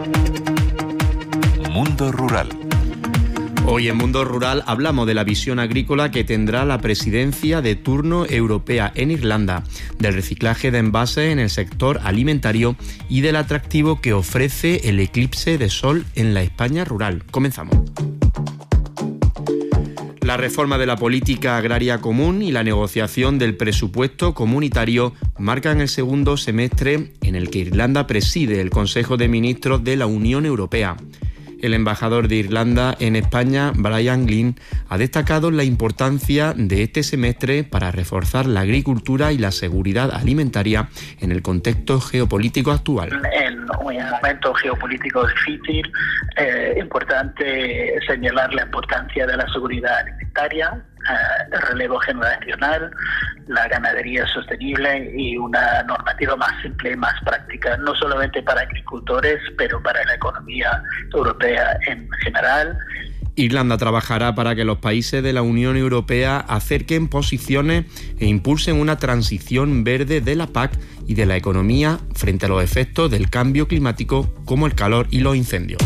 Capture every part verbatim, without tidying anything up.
Mundo Rural. Hoy en Mundo Rural hablamos de la visión agrícola que tendrá la presidencia de turno europea en Irlanda, del reciclaje de envases en el sector alimentario y del atractivo que ofrece el eclipse de sol en la España rural. Comenzamos. La reforma de la política agraria común y la negociación del presupuesto comunitario marcan el segundo semestre en el que Irlanda preside el Consejo de Ministros de la Unión Europea. El embajador de Irlanda en España, Brian Glynn, ha destacado la importancia de este semestre para reforzar la agricultura y la seguridad alimentaria en el contexto geopolítico actual. En un momento geopolítico difícil, es eh, importante señalar la importancia de la seguridad alimentaria, eh, el relevo generacional, la ganadería sostenible y una normativa más simple y más práctica, no solamente para agricultores, pero para la economía europea en general. Irlanda trabajará para que los países de la Unión Europea acerquen posiciones e impulsen una transición verde de la P A C y de la economía frente a los efectos del cambio climático como el calor y los incendios.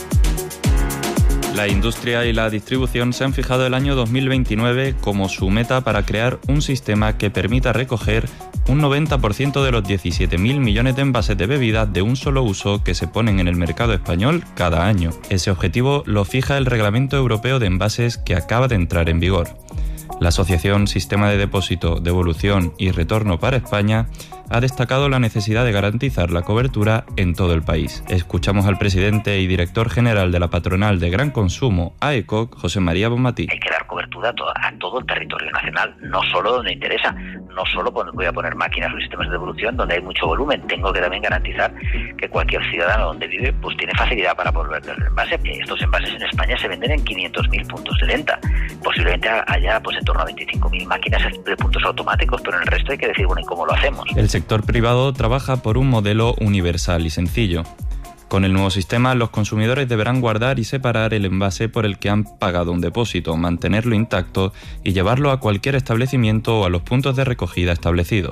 La industria y la distribución se han fijado el año dos mil veintinueve como su meta para crear un sistema que permita recoger un noventa por ciento de los diecisiete mil millones de envases de bebidas de un solo uso que se ponen en el mercado español cada año. Ese objetivo lo fija el Reglamento Europeo de Envases que acaba de entrar en vigor. La Asociación Sistema de Depósito, Devolución y Retorno para España ha destacado la necesidad de garantizar la cobertura en todo el país. Escuchamos al presidente y director general de la patronal de gran consumo, A E C O C, José María Bonmatí. Hay que dar cobertura a todo, a todo el territorio nacional, no solo donde interesa, no solo cuando voy a poner máquinas o sistemas de devolución donde hay mucho volumen. Tengo que también garantizar que cualquier ciudadano donde vive pues tiene facilidad para poder vender el envase. Estos envases en España se venden en quinientos mil puntos de venta. Posiblemente haya pues en torno a veinticinco mil máquinas de puntos automáticos, pero en el resto hay que decir, bueno, ¿y cómo lo hacemos? El sector privado trabaja por un modelo universal y sencillo. Con el nuevo sistema, los consumidores deberán guardar y separar el envase por el que han pagado un depósito, mantenerlo intacto y llevarlo a cualquier establecimiento o a los puntos de recogida establecidos.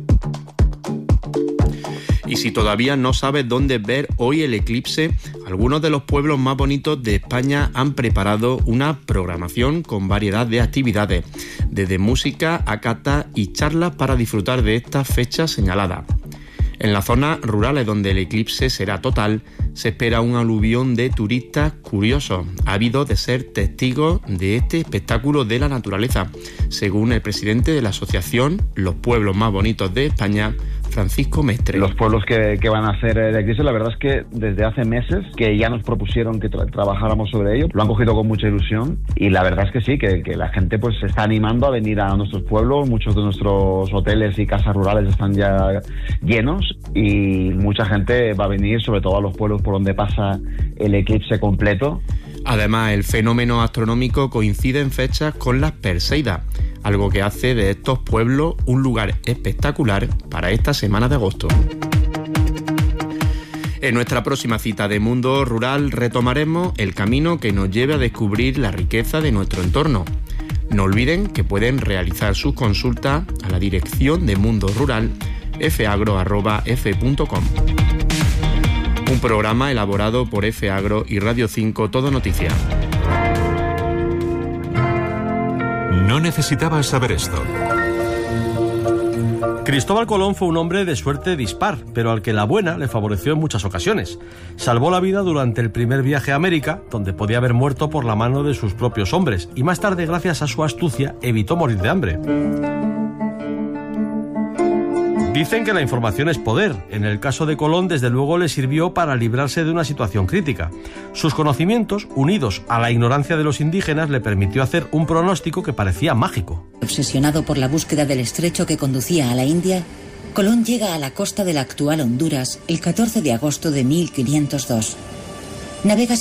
Y si todavía no sabes dónde ver hoy el eclipse, algunos de los pueblos más bonitos de España han preparado una programación con variedad de actividades, desde música a cata y charlas para disfrutar de esta fecha señalada. En las zonas rurales donde el eclipse será total, se espera un aluvión de turistas curiosos, ávidos de ser testigos de este espectáculo de la naturaleza, según el presidente de la asociación Los Pueblos Más Bonitos de España, Francisco Mestre. Los pueblos que, que van a hacer el eclipse, la verdad es que desde hace meses que ya nos propusieron que tra- trabajáramos sobre ello, lo han cogido con mucha ilusión y la verdad es que sí, que, que la gente pues se está animando a venir a nuestros pueblos, muchos de nuestros hoteles y casas rurales están ya llenos y mucha gente va a venir, sobre todo a los pueblos por donde pasa el eclipse completo. Además, el fenómeno astronómico coincide en fechas con las Perseidas, algo que hace de estos pueblos un lugar espectacular para esta semana de agosto. En nuestra próxima cita de Mundo Rural retomaremos el camino que nos lleve a descubrir la riqueza de nuestro entorno. No olviden que pueden realizar sus consultas a la dirección de Mundo Rural f agro arroba f punto com. Un programa elaborado por F Agro y Radio cinco Todo Noticias. No necesitabas saber esto. Cristóbal Colón fue un hombre de suerte dispar, pero al que la buena le favoreció en muchas ocasiones. Salvó la vida durante el primer viaje a América, donde podía haber muerto por la mano de sus propios hombres, y más tarde, gracias a su astucia, evitó morir de hambre. Dicen que la información es poder. En el caso de Colón, desde luego, le sirvió para librarse de una situación crítica. Sus conocimientos, unidos a la ignorancia de los indígenas, le permitió hacer un pronóstico que parecía mágico. Obsesionado por la búsqueda del estrecho que conducía a la India, Colón llega a la costa de la actual Honduras el catorce de agosto de mil quinientos dos. Navega